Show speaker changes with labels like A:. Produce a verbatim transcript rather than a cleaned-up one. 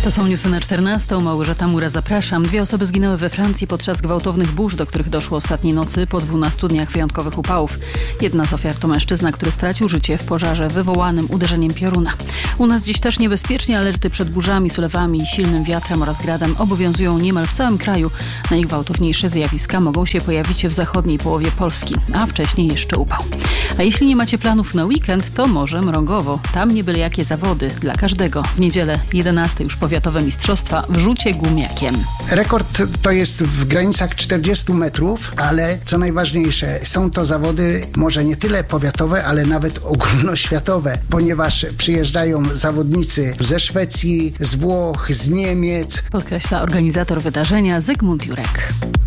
A: To są newsy na czternastą. Małgorzata Mura, zapraszam. Dwie osoby zginęły we Francji podczas gwałtownych burz, do których doszło ostatniej nocy po dwunastu dniach wyjątkowych upałów. Jedna z ofiar to mężczyzna, który stracił życie w pożarze wywołanym uderzeniem pioruna. U nas dziś też niebezpiecznie. Alerty przed burzami, sulewami i silnym wiatrem oraz gradem obowiązują niemal w całym kraju. Najgwałtowniejsze zjawiska mogą się pojawić w zachodniej połowie Polski, a wcześniej jeszcze upał. A jeśli nie macie planów na weekend, to może Mrągowo. Tam nie byle jakie zawody dla każdego. W niedzielę jedenaste już powiatowe mistrzostwa w rzucie gumiakiem.
B: Rekord to jest w granicach czterdziestu metrów, ale co najważniejsze, są to zawody może nie tyle powiatowe, ale nawet ogólnoświatowe, ponieważ przyjeżdżają zawodnicy ze Szwecji, z Włoch, z Niemiec.
A: Podkreśla organizator wydarzenia Zygmunt Jurek.